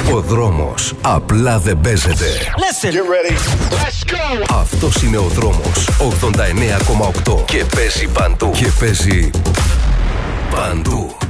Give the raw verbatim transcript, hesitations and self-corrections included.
Ο δρόμος απλά δεν παίζεται. Listen. Get ready. Let's go. Αυτός είναι ο δρόμος ογδόντα εννέα κόμμα οκτώ και παίζει παντού. Και παίζει παντού.